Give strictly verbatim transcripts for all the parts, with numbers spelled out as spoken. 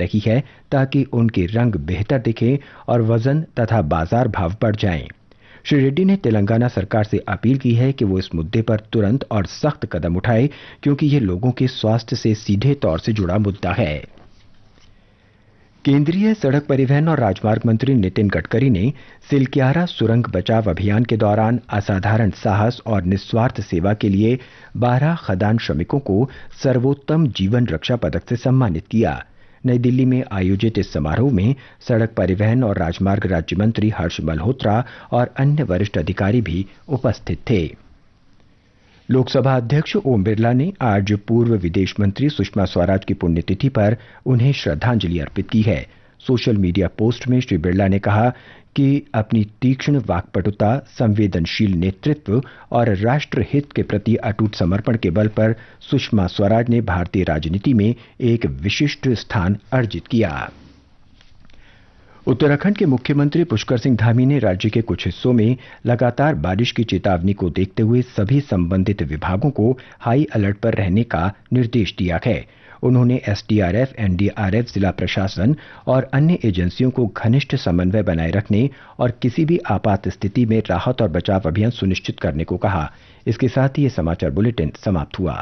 रही है ताकि उनके रंग बेहतर दिखें और वजन तथा बाजार भाव बढ़ जाएं। श्री रेड्डी ने तेलंगाना सरकार से अपील की है कि वो इस मुद्दे पर तुरंत और सख्त कदम उठाए, क्योंकि ये लोगों के स्वास्थ्य से सीधे तौर से जुड़ा मुद्दा है। केंद्रीय सड़क परिवहन और राजमार्ग मंत्री नितिन गडकरी ने सिलक्यारा सुरंग बचाव अभियान के दौरान असाधारण साहस और निस्वार्थ सेवा के लिए बारह खदान श्रमिकों को सर्वोत्तम जीवन रक्षा पदक से सम्मानित किया। नई दिल्ली में आयोजित इस समारोह में सड़क परिवहन और राजमार्ग राज्य मंत्री हर्ष मल्होत्रा और अन्य वरिष्ठ अधिकारी भी उपस्थित थे। लोकसभा अध्यक्ष ओम बिरला ने आज पूर्व विदेश मंत्री सुषमा स्वराज की पुण्यतिथि पर उन्हें श्रद्धांजलि अर्पित की है। सोशल मीडिया पोस्ट में श्री बिरला ने कहा कि अपनी तीक्ष्ण वाक्पटुता, संवेदनशील नेतृत्व और राष्ट्रहित के प्रति अटूट समर्पण के बल पर सुषमा स्वराज ने भारतीय राजनीति में एक विशिष्ट स्थान अर्जित किया। उत्तराखंड के मुख्यमंत्री पुष्कर सिंह धामी ने राज्य के कुछ हिस्सों में लगातार बारिश की चेतावनी को देखते हुए सभी संबंधित विभागों को हाई अलर्ट पर रहने का निर्देश दिया है। उन्होंने एसडीआरएफ, एनडीआरएफ, जिला प्रशासन और अन्य एजेंसियों को घनिष्ठ समन्वय बनाए रखने और किसी भी आपात स्थिति में राहत और बचाव अभियान सुनिश्चित करने को कहा। इसके साथ ही ये समाचार बुलेटिन समाप्त हुआ।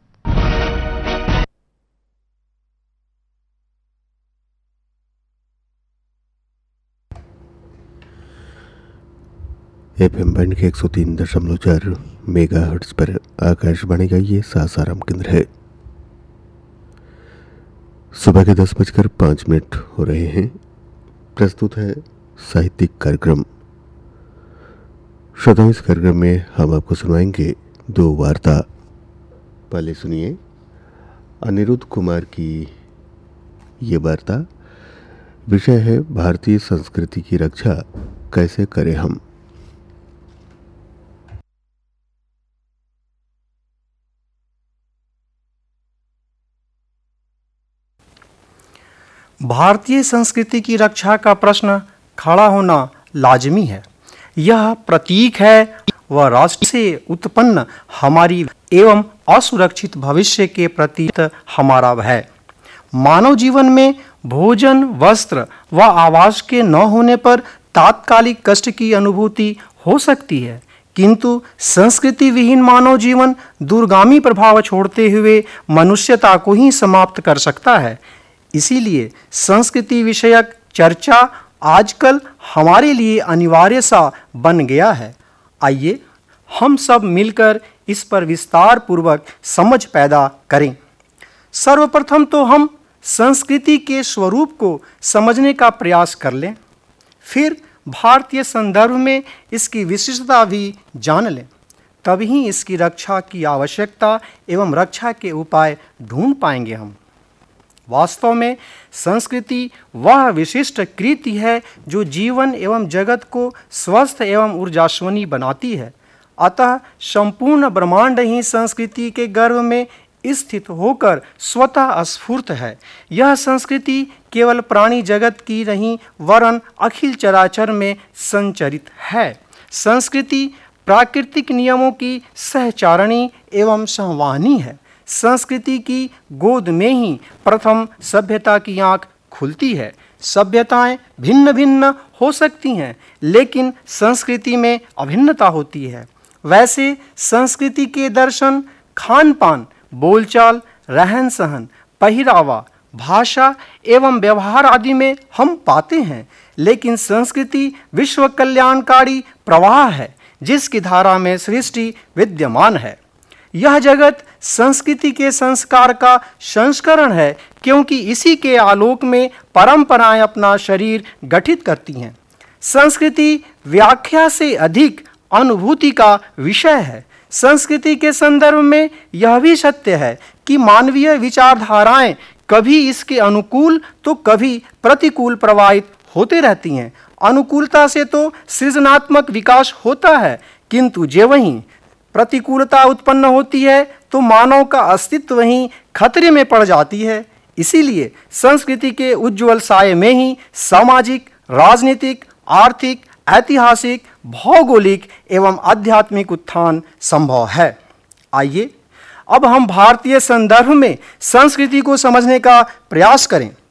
एफएम बैंड के एक सौ तीन दशमलव चार मेगा हर्ट्ज पर आकाशवाणी का ये सासाराम केंद्र है। सुबह के दस बजकर पाँच मिनट हो रहे हैं। प्रस्तुत है साहित्यिक कार्यक्रम। श्रोताओं, इस कार्यक्रम में हम आपको सुनाएंगे दो वार्ता। पहले सुनिए अनिरुद्ध कुमार की ये वार्ता। विषय है भारतीय संस्कृति की रक्षा कैसे करें हम। भारतीय संस्कृति की रक्षा का प्रश्न खड़ा होना लाजमी है। यह प्रतीक है वह राष्ट्र से उत्पन्न हमारी एवं असुरक्षित भविष्य के प्रति हमारा भय। मानव जीवन में भोजन, वस्त्र व आवास के न होने पर तात्कालिक कष्ट की अनुभूति हो सकती है, किंतु संस्कृति विहीन मानव जीवन दूरगामी प्रभाव छोड़ते हुए मनुष्यता को ही समाप्त कर सकता है। इसीलिए संस्कृति विषयक चर्चा आजकल हमारे लिए अनिवार्य सा बन गया है। आइए हम सब मिलकर इस पर विस्तार पूर्वक समझ पैदा करें। सर्वप्रथम तो हम संस्कृति के स्वरूप को समझने का प्रयास कर लें, फिर भारतीय संदर्भ में इसकी विशिष्टता भी जान लें। तभी इसकी रक्षा की आवश्यकता एवं रक्षा के उपाय ढूंढ पाएंगे हम। वास्तव में संस्कृति वह विशिष्ट कृति है जो जीवन एवं जगत को स्वस्थ एवं ऊर्जास्वनी बनाती है। अतः संपूर्ण ब्रह्मांड ही संस्कृति के गर्भ में स्थित होकर स्वतः स्फूर्त है। यह संस्कृति केवल प्राणी जगत की नहीं वरन अखिल चराचर में संचरित है। संस्कृति प्राकृतिक नियमों की सहचारणी एवं संवाहनी है। संस्कृति की गोद में ही प्रथम सभ्यता की आँख खुलती है। सभ्यताएं भिन्न भिन्न हो सकती हैं, लेकिन संस्कृति में अभिन्नता होती है। वैसे संस्कृति के दर्शन खान पान, बोलचाल, रहन सहन, पहरावा, भाषा एवं व्यवहार आदि में हम पाते हैं, लेकिन संस्कृति विश्व कल्याणकारी प्रवाह है जिसकी धारा में सृष्टि विद्यमान है। यह जगत संस्कृति के संस्कार का संस्करण है, क्योंकि इसी के आलोक में परंपराएं अपना शरीर गठित करती हैं। संस्कृति व्याख्या से अधिक अनुभूति का विषय है। संस्कृति के संदर्भ में यह भी सत्य है कि मानवीय विचारधाराएं कभी इसके अनुकूल तो कभी प्रतिकूल प्रवाहित होते रहती हैं। अनुकूलता से तो सृजनात्मक विकास होता है, किंतु जे वहीं प्रतिकूलता उत्पन्न होती है तो मानव का अस्तित्व ही खतरे में पड़ जाती है। इसीलिए संस्कृति के उज्ज्वल साये में ही सामाजिक, राजनीतिक, आर्थिक, ऐतिहासिक, भौगोलिक एवं आध्यात्मिक उत्थान संभव है। आइए अब हम भारतीय संदर्भ में संस्कृति को समझने का प्रयास करें।